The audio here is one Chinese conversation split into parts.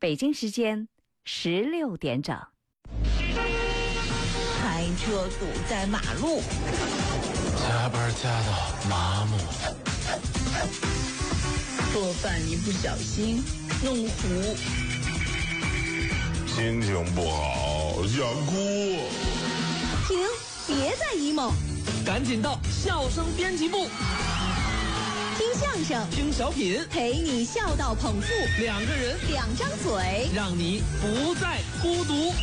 北京时间16点整。 开车堵在马路， 加班加到麻木， 做饭一不小心弄糊， 心情不好想哭。 停，别再 emo， 赶紧到笑声编辑部， 听相声， 听小品， 陪你笑到捧腹， 两个人， 两张嘴， 让你不再孤独。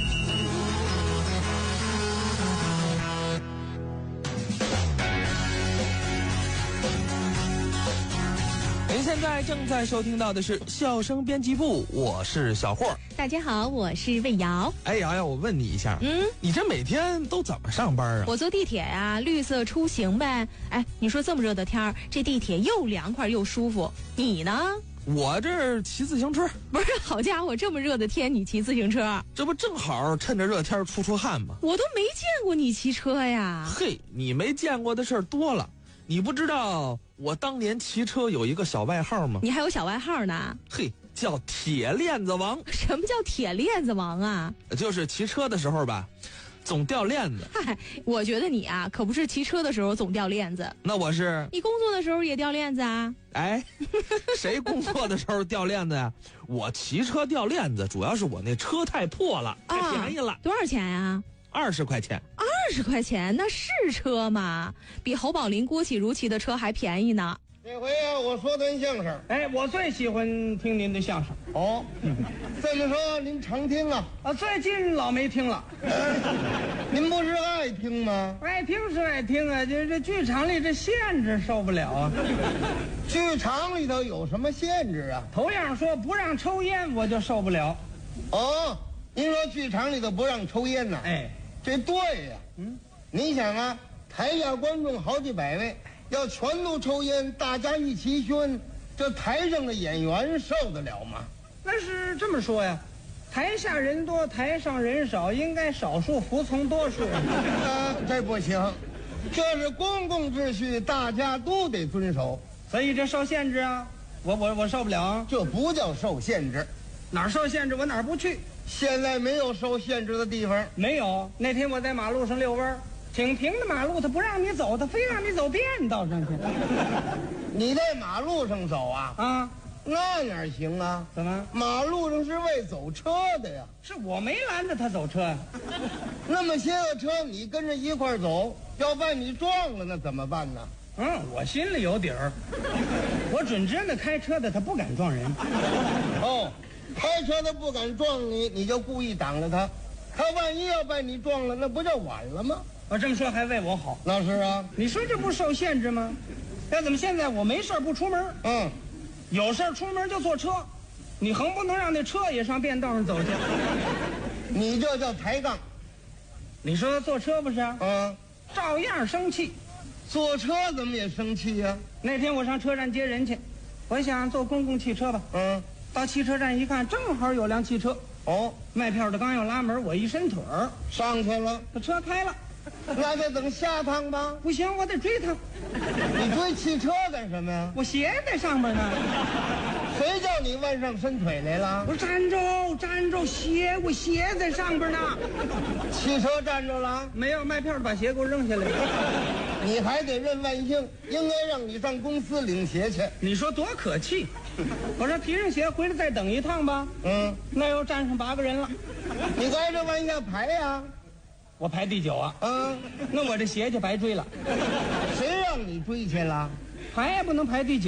您现在正在收听到的是笑声编辑部，我是小霍。 大家好，我是魏瑶。 哎，瑶瑶，我问你一下，你这每天都怎么上班啊？ 我坐地铁啊，绿色出行呗。哎，你说这么热的天儿，这地铁又凉快又舒服，你呢？ 我这骑自行车。 不是，好家伙，这么热的天你骑自行车？ 这不正好趁着热天出汗吗？ 我都没见过你骑车呀。 嘿，你没见过的事儿多了。你不知道我当年骑车有一个小外号吗？ 你还有小外号呢？ 嘿，叫铁链子王。 什么叫铁链子王啊？ 就是骑车的时候吧，总掉链子。 嗨，我觉得你啊，可不是骑车的时候总掉链子。 那我是？ 你工作的时候也掉链子啊？ 哎，谁工作的时候掉链子呀？我骑车掉链子，主要是我那车太破了，太便宜了。 多少钱呀 ？20块钱。 20块钱，那是车吗？比侯宝林、郭启儒骑的车还便宜呢。 这回啊，我说段相声。 哎，我最喜欢听您的相声。 哦，这么说您常听啊？ 最近老没听了。 您不是爱听吗？ 爱听是爱听啊，这剧场里这限制受不了啊。 剧场里头有什么限制啊？ 头样说不让抽烟，我就受不了。 哦，您说剧场里头不让抽烟呢？ 哎， 这对呀。你想啊，台下观众好几百位，要全都抽烟，大家一齐熏，这台上的演员受得了吗？ 那是这么说呀，台下人多，台上人少，应该少数服从多数。 这不行，这是公共秩序，大家都得遵守， 所以这受限制啊，我受不了啊。 这不叫受限制， 哪儿受限制我哪儿不去。 现在没有受限制的地方， 没有。那天我在马路上遛弯，挺平的马路，他不让你走，他非让你走便道上去。 你在马路上走啊？ 啊， 那哪行啊？ 怎么？ 马路上是为走车的呀。 是我没拦着他走车呀。 那么些个车你跟着一块走，要把你撞了，那怎么办呢？ 我心里有底儿。我准知那开车的他不敢撞人。 哦，开车的不敢撞你，你就故意挡着他，他万一要把你撞了，那不就晚了吗？ 我这么说还为我好。 那是啊。 你说这不受限制吗？要怎么现在我没事不出门？有事出门就坐车，你横不能让那车也上便道上走去。 你这叫抬杠。 你说坐车不是？照样生气。 坐车怎么也生气呀？ 那天我上车站接人去，我想坐公共汽车吧。到汽车站一看，正好有辆汽车。卖票的刚要拉门，我一伸腿儿上去了， 这车开了。 那就等下趟吧。 不行，我得追他。 你追汽车干什么呀？ 我鞋在上边呢。 谁叫你往上伸腿来了？ 我站着，我鞋在上边呢。 汽车站着了？ 没有，卖票的把鞋给我扔下来了。 你还得认万幸，应该让你上公司领鞋去。 你说多可气！我说提上鞋回来再等一趟吧。那又站上8个人了。 你挨着往下排呀？ 我排第9啊。那我这鞋就白追了。 谁让你追去了？ 排也不能排第9。